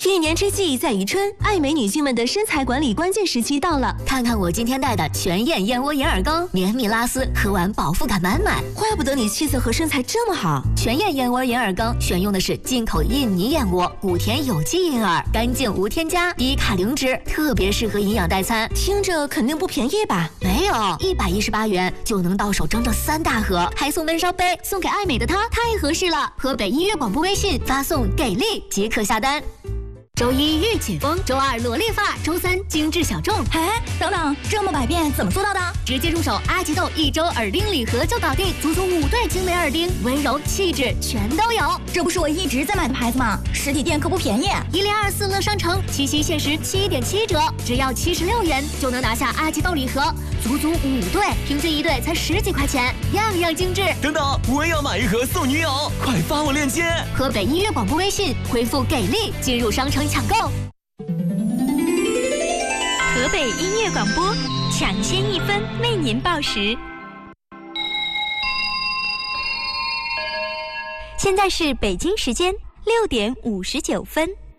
一年之计在于春，爱美女性们的身材管理关键时期到了。 看看我今天带的全燕燕窝银耳羹，绵密拉丝，喝完饱腹感满满。 怪不得你气色和身材这么好。 全燕燕窝银耳羹选用的是进口印尼燕窝，谷田有机银耳，干净无添加，低卡零脂，特别适合营养代餐。 听着肯定不便宜吧？ 没有，118元就能到手整整3大盒，还送闷烧杯，送给爱美的她太合适了。河北音乐广播微信发送“给力”即可下单。周一御姐风，周二萝莉范，周三精致小众。 哎，等等，这么百变怎么做到的？ 直接入手阿吉豆1周耳钉礼盒就搞定，足足5对精美耳钉，温柔气质全都有。 这不是我一直在买的牌子吗？实体店可不便宜。 1024乐商城7夕限时7.7折，只要76元就能拿下阿吉豆礼盒，足足5对，平均1对才10几块钱，样样精致。 等等，我也要买一盒送女友，快发我链接。 河北音乐广播微信回复给力进入商城抢购。 河北音乐广播抢先1分为您报时。现在是北京时间6点59分。